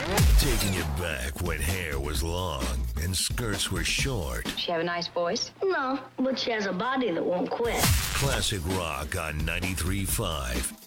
Taking it back when hair was long and skirts were short. She have a nice voice? No, but she has a body that won't quit. Classic rock on 93.5.